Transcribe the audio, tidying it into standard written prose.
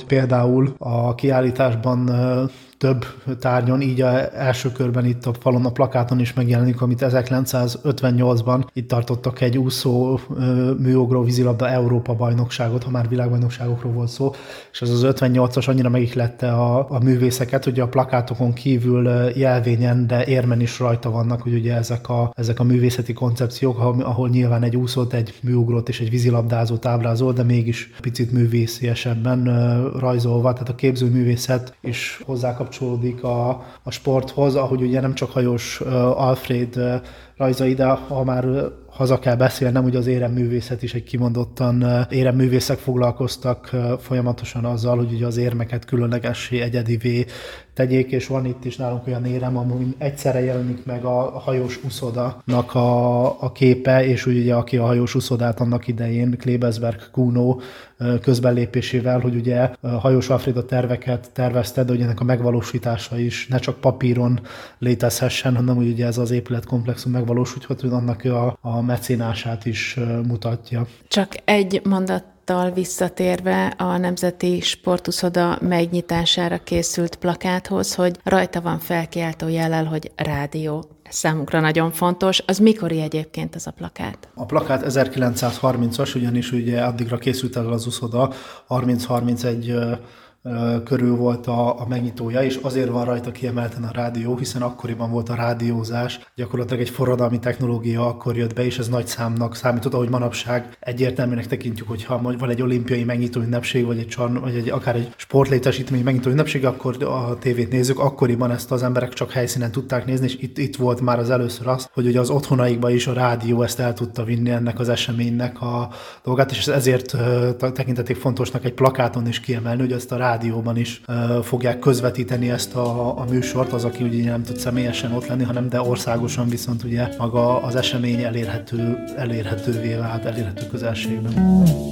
hogy például a kiállításban több tárgyon, így első körben itt a falon, a plakáton is megjelenik, amit 1958-ban itt tartottak egy úszó műugró vízilabda Európa bajnokságot, ha már világbajnokságokról volt szó, és ez az 58-as annyira megihlette a művészeket, hogy a plakátokon kívül jelvényen, de érmen is rajta vannak, hogy ugye ezek a művészeti koncepciók, ahol nyilván egy úszót, egy műugrót és egy vízilabdázót ábrázol, de mégis picit művésziesebben rajzolva, tehát a képzőművészet is hozzákapcsolódik a sporthoz, ahogy ugye nem csak Hajós Alfréd rajzai, de ha már haza kell beszélnem, ugye az éremművészet is egy kimondottan éremművészek foglalkoztak folyamatosan azzal, hogy ugye az érmeket különlegessé, egyedivé tegyék, és van itt is nálunk olyan érem, amin egyszerre jelenik meg a hajós uszodának a képe, és ugye aki a hajós uszodát annak idején Klebesberg Kuno közbelépésével, hogy ugye Hajós Alfréd a terveket tervezte, de ugye ennek a megvalósítása is ne csak papíron létezhessen, hanem hogy ugye ez az épületkomplexum megvalósulhat, hogy annak a mecénását is mutatja. Csak egy mondattal visszatérve a Nemzeti Sportuszoda megnyitására készült plakáthoz, hogy rajta van felkiáltó jellel, hogy rádió. Ez számunkra nagyon fontos. Az mikori egyébként az a plakát? A plakát 1930-as, ugyanis ugye addigra készült el az uszoda, 30-31 körül volt a megnyitója, és azért van rajta kiemelten a rádió, hiszen akkoriban volt a rádiózás, gyakorlatilag egy forradalmi technológia akkor jött be, és ez nagy számnak számított, ahogy manapság egyértelműnek tekintjük, hogyha van egy olimpiai megnyitó ünnepség, vagy akár egy sportlétesítmény megnyitó ünnepség, akkor a tévét nézzük, akkoriban ezt az emberek csak helyszínen tudták nézni, és itt volt már az először az, hogy ugye az otthonaikba is a rádió ezt el tudta vinni ennek az eseménynek a dolgát, és ezért tekintették fontosnak egy plakáton is kiemelni, hogy ezt a rádióban is fogják közvetíteni ezt a műsort, az, aki ugye nem tud személyesen ott lenni, hanem de országosan viszont ugye maga az esemény elérhetővé vált, elérhető közelségben.